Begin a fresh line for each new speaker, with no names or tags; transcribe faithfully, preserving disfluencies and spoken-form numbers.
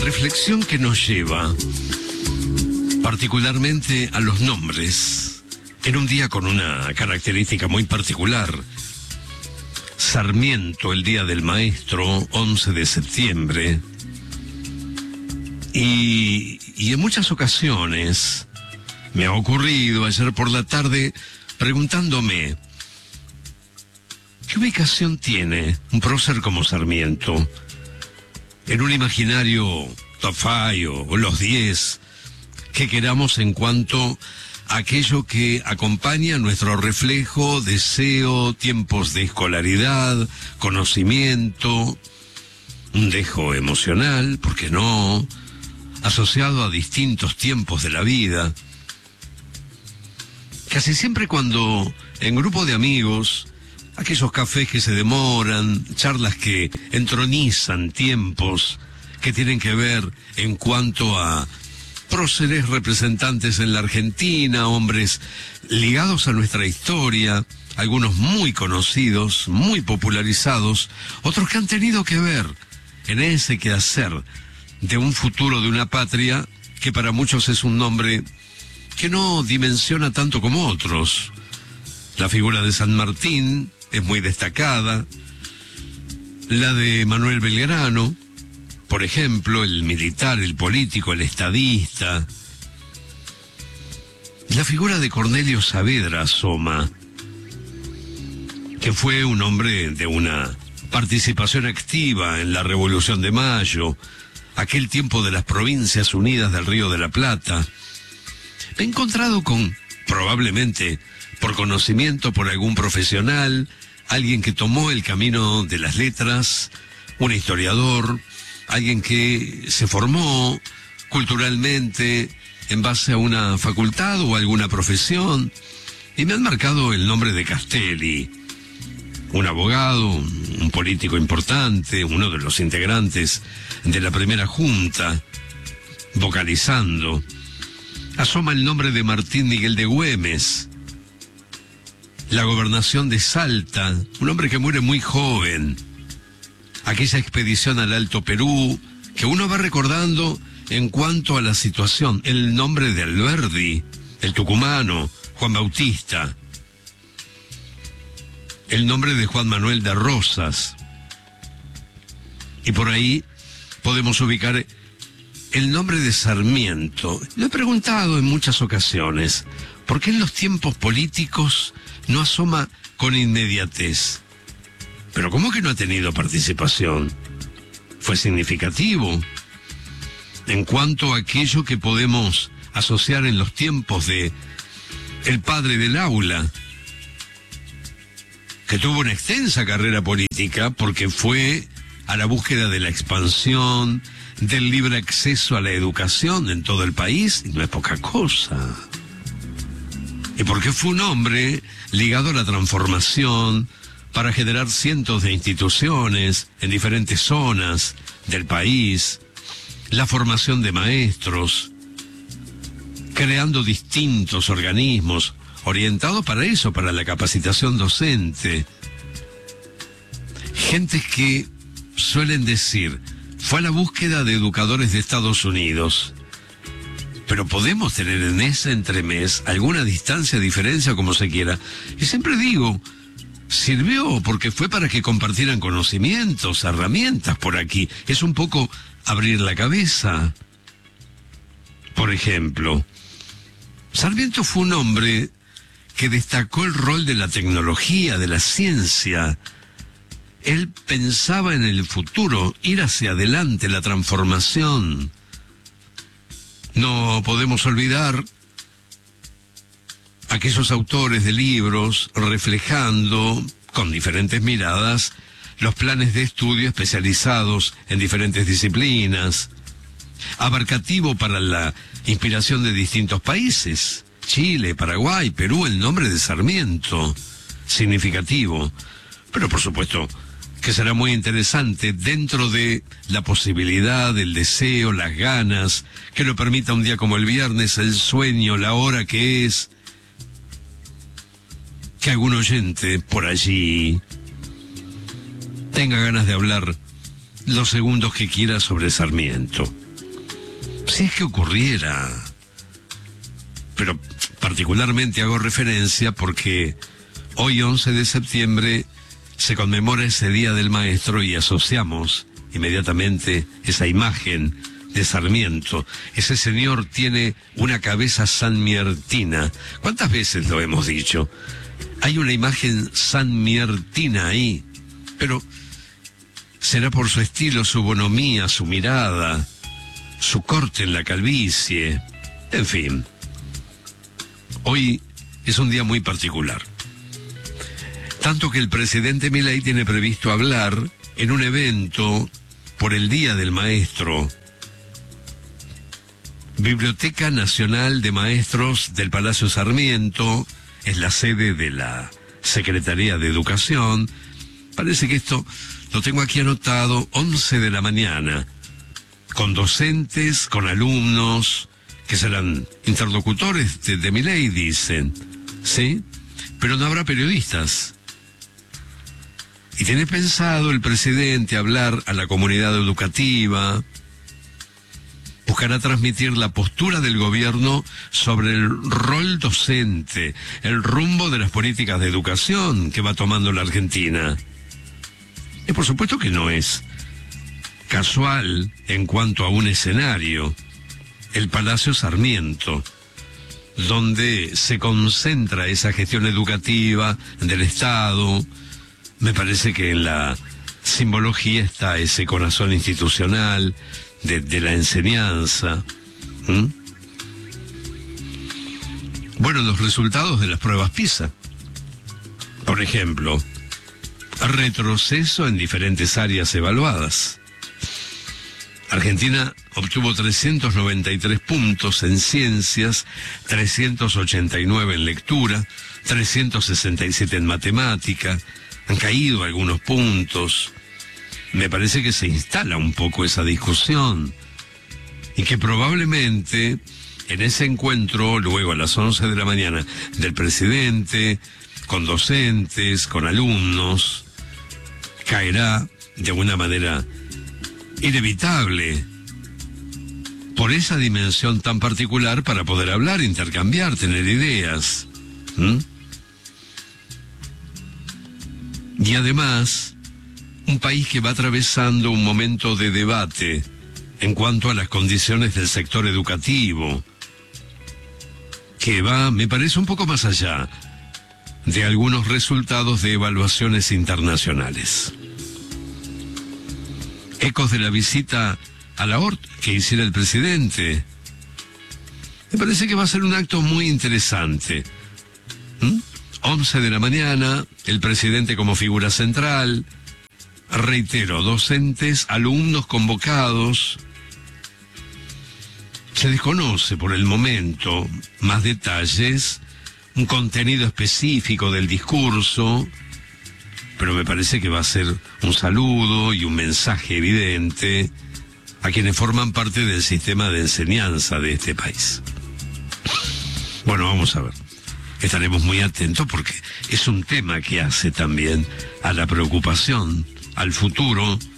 reflexión que nos lleva particularmente a los nombres, en un día con una característica muy particular. Sarmiento, el Día del Maestro, once de septiembre. Y, y en muchas ocasiones me ha ocurrido ayer por la tarde preguntándome, ¿qué ubicación tiene un prócer como Sarmiento en un imaginario top cinco o los diez que queramos en cuanto a aquello que acompaña nuestro reflejo, deseo, tiempos de escolaridad, conocimiento, un dejo emocional, ¿por qué no?, asociado a distintos tiempos de la vida? Casi siempre cuando en grupo de amigos, aquellos cafés que se demoran, charlas que entronizan tiempos que tienen que ver en cuanto a próceres representantes en la Argentina, hombres ligados a nuestra historia, algunos muy conocidos, muy popularizados, otros que han tenido que ver en ese quehacer de un futuro de una patria que para muchos es un nombre que no dimensiona tanto como otros. La figura de San Martín es muy destacada, la de Manuel Belgrano, por ejemplo, el militar, el político, el estadista. La figura de Cornelio Saavedra asoma, que fue un hombre de una participación activa en la Revolución de Mayo, aquel tiempo de las Provincias Unidas del Río de la Plata. Me he encontrado con, probablemente por conocimiento, por algún profesional, alguien que tomó el camino de las letras, un historiador, alguien que se formó culturalmente en base a una facultad o alguna profesión, y me han marcado el nombre de Castelli, un abogado, un político importante, uno de los integrantes de la primera junta, vocalizando. Asoma el nombre de Martín Miguel de Güemes, la gobernación de Salta, un hombre que muere muy joven, aquella expedición al Alto Perú, que uno va recordando en cuanto a la situación, el nombre de Alberdi, el tucumano, Juan Bautista, el nombre de Juan Manuel de Rosas, y por ahí podemos ubicar el nombre de Sarmiento. Lo he preguntado en muchas ocasiones, ¿por qué en los tiempos políticos no asoma con inmediatez? Pero ¿cómo que no ha tenido participación? Fue significativo en cuanto a aquello que podemos asociar en los tiempos de el padre del aula, que tuvo una extensa carrera política porque fue a la búsqueda de la expansión, del libre acceso a la educación en todo el país, y no es poca cosa. Y porque fue un hombre ligado a la transformación para generar cientos de instituciones en diferentes zonas del país, la formación de maestros, creando distintos organismos orientados para eso, para la capacitación docente. Gentes que suelen decir, fue a la búsqueda de educadores de Estados Unidos. Pero podemos tener en ese entremés alguna distancia, diferencia, como se quiera. Y siempre digo, sirvió porque fue para que compartieran conocimientos, herramientas por aquí. Es un poco abrir la cabeza. Por ejemplo, Sarmiento fue un hombre que destacó el rol de la tecnología, de la ciencia. Él pensaba en el futuro, ir hacia adelante, la transformación. No podemos olvidar aquellos autores de libros reflejando, con diferentes miradas, los planes de estudio especializados en diferentes disciplinas, abarcativo para la inspiración de distintos países, Chile, Paraguay, Perú, el nombre de Sarmiento, significativo, pero por supuesto que será muy interesante dentro de la posibilidad, el deseo, las ganas, que lo permita un día como el viernes, el sueño, la hora que es, que algún oyente por allí tenga ganas de hablar los segundos que quiera sobre Sarmiento. si es que ocurriera. Pero particularmente hago referencia porque hoy, once de septiembre, se conmemora ese Día del Maestro y asociamos inmediatamente esa imagen de Sarmiento. Ese señor tiene una cabeza sanmiertina. ¿Cuántas veces lo hemos dicho? Hay una imagen sanmiertina ahí, pero será por su estilo, su bonomía, su mirada, su corte en la calvicie, en fin. Hoy es un día muy particular. Tanto que el presidente Milei tiene previsto hablar en un evento por el Día del Maestro. Biblioteca Nacional de Maestros del Palacio Sarmiento es la sede de la Secretaría de Educación. Parece que esto lo tengo aquí anotado, once de la mañana, con docentes, con alumnos, que serán interlocutores de, de Milei, dicen, ¿sí? Pero no habrá periodistas. Y tiene pensado el presidente hablar a la comunidad educativa, buscará transmitir la postura del gobierno sobre el rol docente, el rumbo de las políticas de educación que va tomando la Argentina. Y por supuesto que no es casual en cuanto a un escenario, el Palacio Sarmiento, donde se concentra esa gestión educativa del Estado. Me parece que en la simbología está ese corazón institucional de, de la enseñanza. ¿Mm? Bueno, los resultados de las pruebas PISA. Por ejemplo, retroceso en diferentes áreas evaluadas. Argentina obtuvo trescientos noventa y tres puntos en ciencias, trescientos ochenta y nueve en lectura, trescientos sesenta y siete en matemática. Han caído algunos puntos. Me parece que se instala un poco esa discusión y que probablemente en ese encuentro, luego a las once de la mañana, del presidente, con docentes, con alumnos, caerá de una manera inevitable por esa dimensión tan particular para poder hablar, intercambiar, tener ideas. ¿Mm? Y además, un país que va atravesando un momento de debate en cuanto a las condiciones del sector educativo, que va, me parece, un poco más allá de algunos resultados de evaluaciones internacionales. Ecos de la visita a la O R T que hiciera el presidente. Me parece que va a ser un acto muy interesante. ¿Mm? once de la mañana, el presidente como figura central. Reitero, docentes, alumnos convocados. Se desconoce por el momento más detalles, un contenido específico del discurso, pero me parece que va a ser un saludo y un mensaje evidente a quienes forman parte del sistema de enseñanza de este país. Bueno, vamos a ver. Estaremos muy atentos porque es un tema que hace también a la preocupación, al futuro